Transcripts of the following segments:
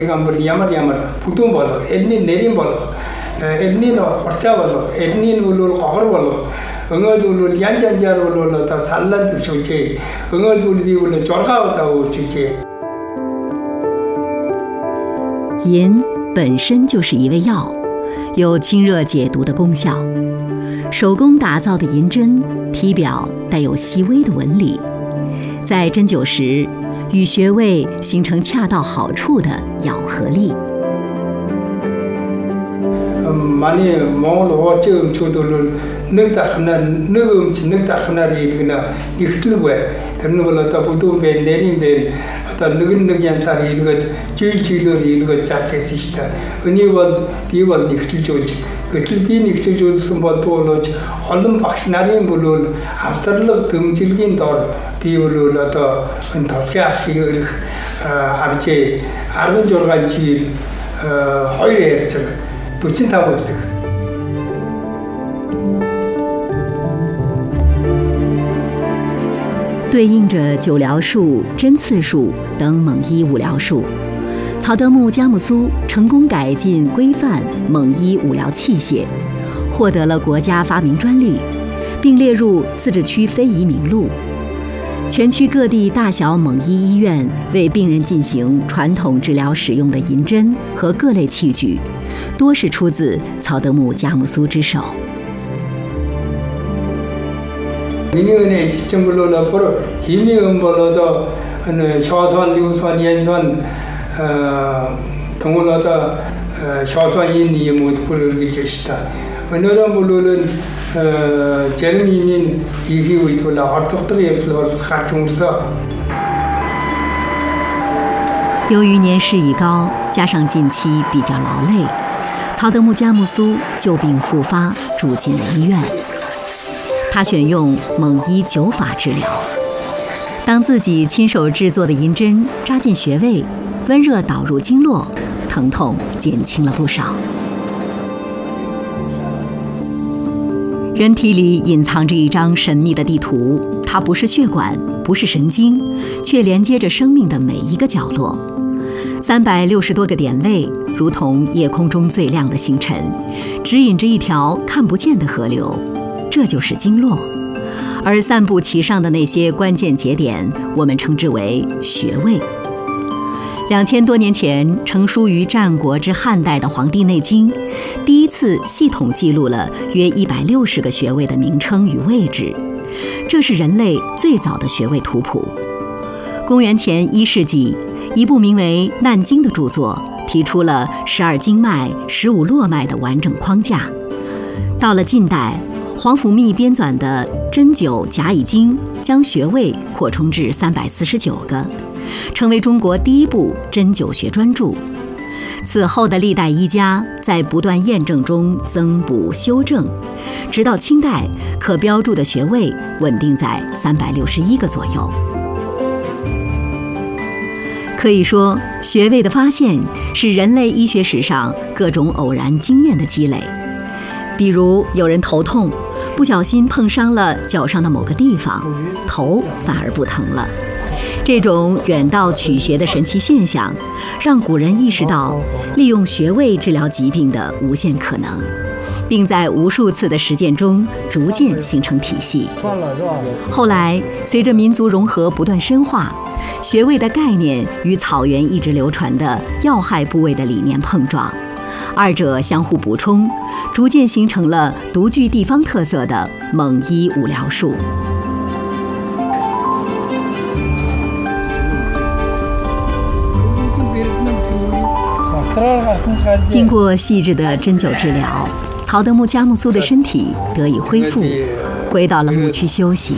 Yamar putum bolo, elni nerim bolo, elni no horcha bolo, elni ulul kohor bolo, engal ulul yanjanjar ulul ta sallan tu chuche, engal ulul ulul chorka ta u chuche。 银本身就是一味药，有清热解毒的功效。手工打造的银针，体表带有细微的纹理，在针灸时与穴位形成恰到好处的咬合力。 많이 먹어도 지금 저도 늙다 하나 늙음치 늙다 하나를 그냥 이틀고 되는 걸로 또 보통 매 내림에 어떤 늙은 연살이 이거 주일주일로 이거 자체시다. 은이원 비원 이틀 조지 그 tilbiin ихтэй зүйлсэн болдгоолож олон багш нарын бүлүүл авсарлаг дэмжлэгийн дор би бүлүүл одоо энэ тосгийн ашиг өрөх авчээ 16 жил 2 ярьцаг 45 хэсэг。 对应着灸疗术、针刺术等蒙医五疗术，曹德木佳木苏成功改进规范蒙医五疗器械，获得了国家发明专利，并列入自治区非遗名录。全区各地大小蒙医医院为病人进行传统治疗使用的银针和各类器具，多是出自曹德木佳木苏之手。 민영은의 지정불로는 바로 희미음벌로도 쇼선, 유선, 연선 동물로도 쇼선인이 모두 부르기 제시다. 오늘은 물론은 제르미민 이기고 있고라 어떻게 예쁘게 가끔서。 由于年事已高，加上近期比较劳累，曹德木佳木苏旧病复发，住进了医院。他选用蒙医灸法治疗，当自己亲手制作的银针扎进穴位，温热导入经络，疼痛减轻了不少。人体里隐藏着一张神秘的地图，它不是血管，不是神经，却连接着生命的每一个角落。360多个点位，如同夜空中最亮的星辰，指引着一条看不见的河流。这就是经络，而散布其上的那些关键节点，我们称之为穴位。2000多年前成书于战国至汉代的《黄帝内经》，第一次系统记录了约160个穴位的名称与位置，这是人类最早的穴位图谱。公元前1世纪，一部名为《难经》的著作提出了12经脉、15络脉的完整框架。到了近代，黄甫谧编纂的《针灸甲乙经》将穴位扩充至349个，成为中国第一部针灸学专著。此后的历代医家在不断验证中增补修正，直到清代，可标注的穴位稳定在361个左右。可以说，穴位的发现是人类医学史上各种偶然经验的积累。比如有人头痛，不小心碰伤了脚上的某个地方，头反而不疼了。这种远道取穴的神奇现象，让古人意识到利用穴位治疗疾病的无限可能，并在无数次的实践中逐渐形成体系。后来，随着民族融合不断深化，穴位的概念与草原一直流传的要害部位的理念碰撞，二者相互补充，逐渐形成了独具地方特色的蒙医五疗术。经过细致的针灸治疗，曹德木佳木苏的身体得以恢复，回到了牧区休息。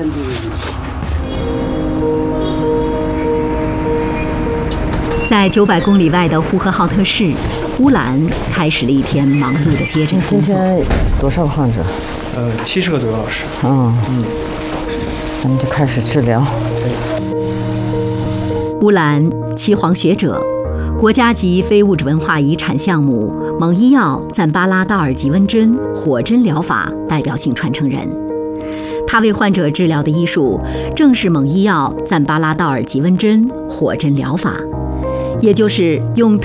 在900公里外的呼和浩特市，乌兰开始了一天忙碌的接诊工作。 今天多少个患者 ？70个左右，老师。 咱们就开始治疗。 乌兰，岐黄学者，国家级非物质文化遗产项目蒙医药赞巴拉道尔吉温针火针疗法代表性传承人。他为患者治疗的医术正是蒙医药赞巴拉道尔吉温针火针疗法， 也就是用